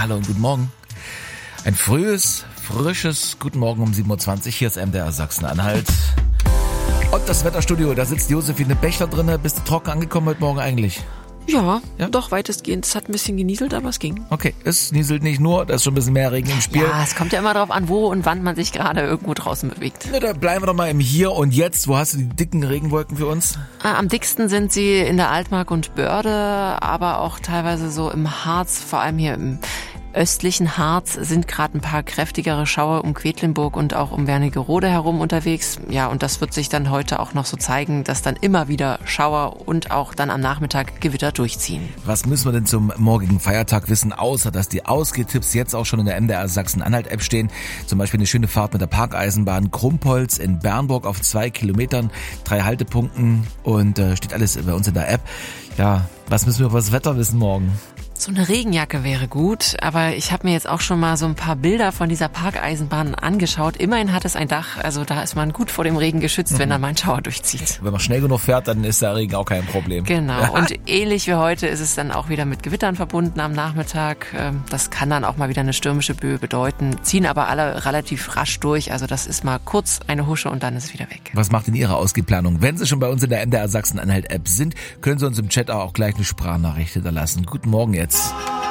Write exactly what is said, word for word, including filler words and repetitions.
Hallo und guten Morgen. Ein frühes, frisches Guten Morgen um sieben Uhr zwanzig. Hier ist M D R Sachsen-Anhalt. Und das Wetterstudio, da sitzt Josephine Bechler drin. Bist du trocken angekommen heute Morgen eigentlich? Ja, ja, doch weitestgehend. Es hat ein bisschen genieselt, aber es ging. Okay, es nieselt nicht nur, da ist schon ein bisschen mehr Regen im Spiel. Ja, es kommt ja immer darauf an, wo und wann man sich gerade irgendwo draußen bewegt. Na, da bleiben wir doch mal im Hier und Jetzt. Wo hast du die dicken Regenwolken für uns? Am dicksten sind sie in der Altmark und Börde, aber auch teilweise so im Harz, vor allem hier im östlichen Harz sind gerade ein paar kräftigere Schauer um Quedlinburg und auch um Wernigerode herum unterwegs. Ja, und das wird sich dann heute auch noch so zeigen, dass dann immer wieder Schauer und auch dann am Nachmittag Gewitter durchziehen. Was müssen wir denn zum morgigen Feiertag wissen, außer dass die Ausgehtipps jetzt auch schon in der M D R Sachsen-Anhalt-App stehen? Zum Beispiel eine schöne Fahrt mit der Parkeisenbahn Krumpholz in Bernburg auf zwei Kilometern, drei Haltepunkten und äh, steht alles bei uns in der App. Ja, was müssen wir über das Wetter wissen morgen? So eine Regenjacke wäre gut, aber ich habe mir jetzt auch schon mal so ein paar Bilder von dieser Parkeisenbahn angeschaut. Immerhin hat es ein Dach, also da ist man gut vor dem Regen geschützt, mhm. wenn dann mal ein Schauer durchzieht. Wenn man schnell genug fährt, dann ist der Regen auch kein Problem. Genau, und ähnlich wie heute ist es dann auch wieder mit Gewittern verbunden am Nachmittag. Das kann dann auch mal wieder eine stürmische Böe bedeuten, ziehen aber alle relativ rasch durch. Also das ist mal kurz eine Husche und dann ist es wieder weg. Was macht denn Ihre Ausgehplanung? Wenn Sie schon bei uns in der M D R Sachsen-Anhalt-App sind, können Sie uns im Chat auch gleich eine Sprachnachricht hinterlassen. Guten Morgen jetzt.